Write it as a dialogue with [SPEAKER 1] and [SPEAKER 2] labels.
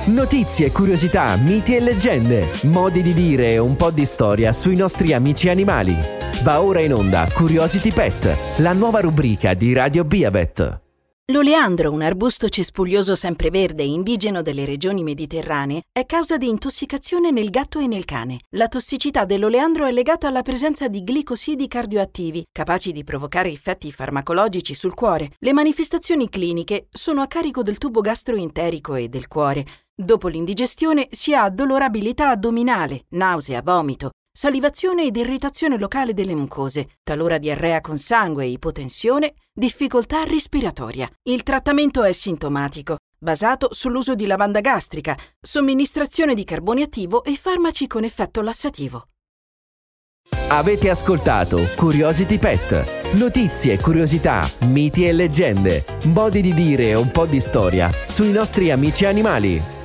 [SPEAKER 1] Notizie, curiosità, miti e leggende, modi di dire e un po' di storia sui nostri amici animali. Va ora in onda Curiosity Pet, la nuova rubrica di Radio Biabet.
[SPEAKER 2] L'oleandro, un arbusto cespuglioso sempreverde indigeno delle regioni mediterranee, è causa di intossicazione nel gatto e nel cane. La tossicità dell'oleandro è legata alla presenza di glicosidi cardioattivi, capaci di provocare effetti farmacologici sul cuore. Le manifestazioni cliniche sono a carico del tubo gastroenterico e del cuore. Dopo l'indigestione si ha dolorabilità addominale, nausea, vomito, salivazione ed irritazione locale delle mucose, talora diarrea con sangue, ipotensione, difficoltà respiratoria. Il trattamento è sintomatico, basato sull'uso di lavanda gastrica, somministrazione di carbone attivo e farmaci con effetto lassativo.
[SPEAKER 1] Avete ascoltato Curiosity Pet. Notizie, curiosità, miti e leggende, modi di dire e un po' di storia sui nostri amici animali.